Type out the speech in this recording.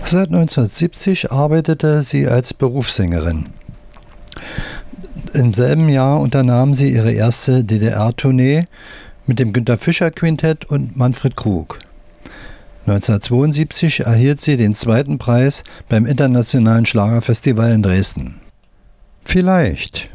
Seit 1970 arbeitete sie als Berufssängerin. Im selben Jahr unternahm sie ihre erste DDR-Tournee mit dem Günter Fischer Quintett und Manfred Krug. 1972 erhielt sie den zweiten Preis beim Internationalen Schlagerfestival in Dresden. Vielleicht